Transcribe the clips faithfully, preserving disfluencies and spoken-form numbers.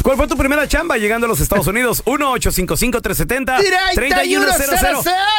¿Cuál fue tu primera chamba llegando a los Estados Unidos? uno ocho cinco cinco, tres siete cero, tres uno cero cero.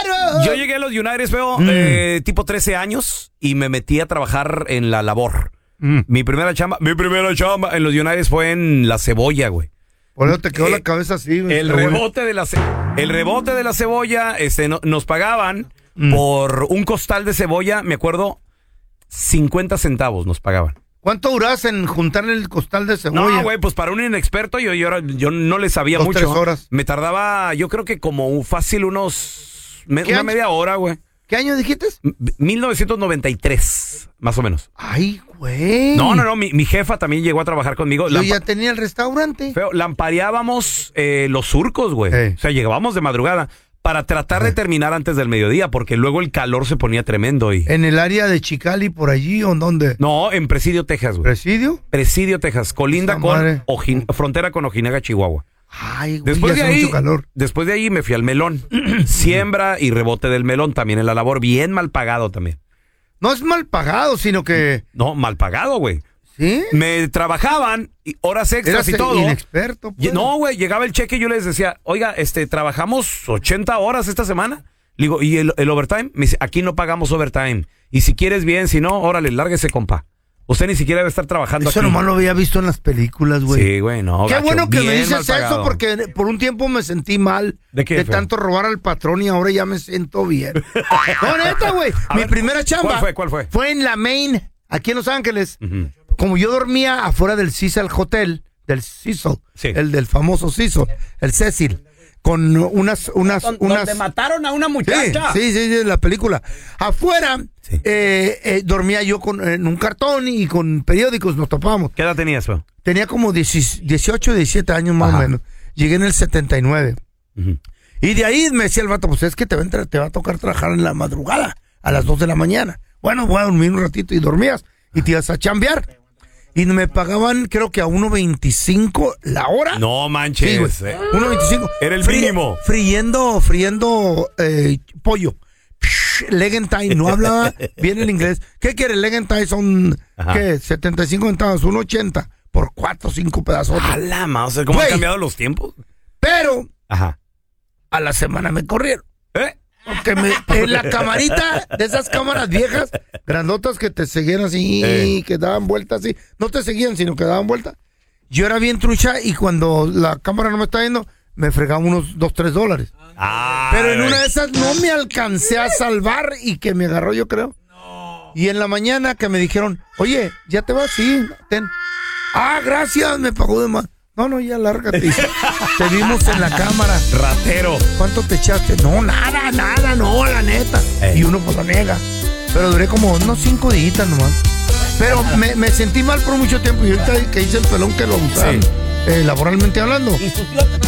Yo llegué a los United, feo, mm. eh, tipo trece años y me metí a trabajar en la labor. Mm. Mi primera chamba, mi primera chamba en los United fue en la cebolla, güey. Por eso te quedó eh, la cabeza así, güey. El rebote bueno. de la ce- el rebote de la cebolla, este, no, nos pagaban mm. por un costal de cebolla, me acuerdo, cincuenta centavos nos pagaban. ¿Cuánto durás en juntarle el costal de cebolla? No, güey, pues para un inexperto yo, yo, yo no le sabía Dos, mucho. tres horas. Me tardaba, yo creo que como fácil unos... Me, una año? media hora, güey. ¿Qué año dijiste? mil novecientos noventa y tres, más o menos. Ay, güey. No, no, no, mi, mi jefa también llegó a trabajar conmigo. Yo Lampa- ya tenía el restaurante. Feo, lampareábamos eh, los surcos, güey. Hey. O sea, llegábamos de madrugada para tratar hey. de terminar antes del mediodía, porque luego el calor se ponía tremendo. Y... ¿En el área de Chicali, por allí o en dónde? No, en Presidio, Texas, güey. ¿Presidio? Presidio, Texas. Colinda con Ojin- frontera con Ojinaga, Chihuahua. Ay, güey, después de hace ahí, mucho calor. Después de ahí me fui al melón. Siembra y rebote del melón también en la labor. Bien mal pagado también. No es mal pagado, sino que... No, mal pagado, güey. ¿Sí? Me trabajaban horas extras Eras y todo. Inexperto, pues. No, güey, llegaba el cheque y yo les decía, oiga, este, trabajamos ochenta horas esta semana. Le digo, ¿y el, el overtime? Me dice, aquí no pagamos overtime. Y si quieres bien, si no, órale, lárguese, compa. Usted ni siquiera debe estar trabajando eso aquí. Eso nomás lo había visto en las películas, güey. Sí, güey, no. Qué gacho, bueno que bien me dices mal eso, porque por un tiempo me sentí mal de, qué, de tanto robar al patrón y ahora ya me siento bien. No, neta, güey. Mi ver, primera chamba. ¿Cuál fue? ¿Cuál fue? Fue en la Main, aquí en Los Ángeles. Uh-huh. Como yo dormía afuera del Cecil Hotel, del Cecil, sí. el del famoso Cecil, el Cecil. Con unas, unas, donde, unas... Donde mataron a una muchacha. Sí, sí, sí, en la película. Afuera, sí. eh, eh, dormía yo con, en un cartón y con periódicos nos topábamos. ¿Qué edad tenías, bro? Tenía como dieciocho, diecisiete años más Ajá. o menos. Llegué en el setenta y nueve. Uh-huh. Y de ahí me decía el vato, pues es que te va, a entrar, te va a tocar trabajar en la madrugada, a las dos de la mañana. Bueno, voy a dormir un ratito y dormías y te ibas a chambear. Y me pagaban, creo que a uno veinticinco la hora. No manches. Sí, uno veinticinco. Era el Fri- mínimo. Friendo, friendo eh, pollo. Psh, leg and tie, no hablaba bien el inglés. ¿Qué quiere? Leg and tie son, Ajá. ¿qué? setenta y cinco centavos, uno ochenta por cuatro o cinco pedazos. A la mouse, ¿cómo Wey, han cambiado los tiempos? Pero, Ajá. a la semana me corrieron. ¿Eh? Porque me, en la camarita de esas cámaras viejas, grandotas que te seguían así, eh. que daban vueltas así. No te seguían, sino que daban vueltas. Yo era bien trucha y cuando la cámara no me estaba viendo, me fregaba unos dos, tres dólares. Ah, Pero en una de esas no me alcancé a salvar y que me agarró, yo creo. No. Y en la mañana que me dijeron, oye, ¿ya te vas? Sí, ten. Ah, gracias, me pagó de más. No, no, ya lárgate. Te vimos en la cámara. Ratero. ¿Cuánto te echaste? No, nada, nada, no, la neta. Ey. Y uno pues lo niega. Pero duré como unos cinco días nomás. Pero me, me sentí mal por mucho tiempo. Y ahorita que hice el pelón que lo usaron, sí. eh, laboralmente hablando.